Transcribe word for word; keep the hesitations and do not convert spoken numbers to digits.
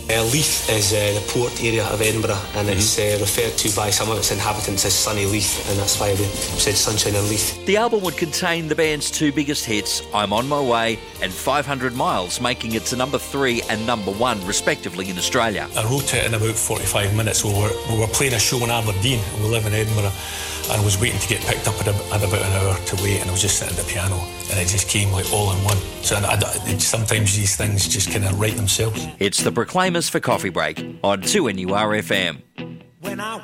Uh, Leith is uh, the port area of Edinburgh, and mm-hmm. it's uh, referred to by some of its inhabitants as Sunny Leith, and that's why we said Sunshine in Leith. The album would contain the band's two biggest hits, I'm On My Way and five hundred miles, making it to number three and number one, respectively, in Australia. I wrote it in about forty-five minutes. We were, we were playing a show in Aberdeen, and we live in Edinburgh, and I was waiting to get picked up at, a, at about an hour to wait, and I was just sitting at the piano, and it just came like all in one. So I, I, sometimes these things just kind of write themselves. It's the Proclaimers for Coffee Break on two N U R F M. When I